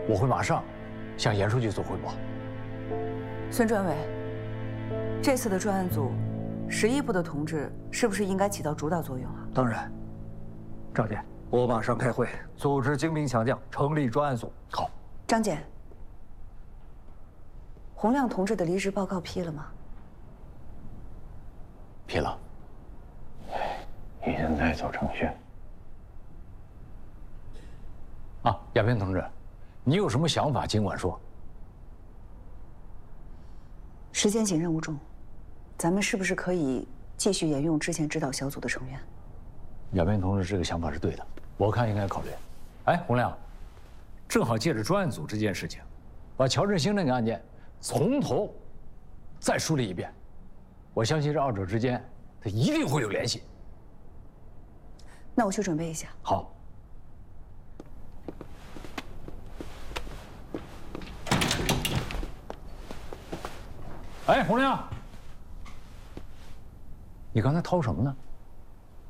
我会马上向严书记做汇报。 孙专委，这次的专案组，11部的同志是不是应该起到主导作用啊？ 当然，张姐，我马上开会，组织精兵强将，成立专案组。 好， 张检，洪亮同志的离职报告批了吗？ 批了， 已经在走程序。 啊，亚平同志，你有什么想法尽管说。 时间紧，任务重，咱们是不是可以继续沿用之前指导小组的成员？ 亚平同志这个想法是对的，我看应该考虑。哎，洪亮，正好借着专案组这件事情，把乔振兴那个案件从头再梳理一遍。我相信这二者之间，他一定会有联系。 那我去准备一下。 好。哎，洪亮，你刚才掏什么呢？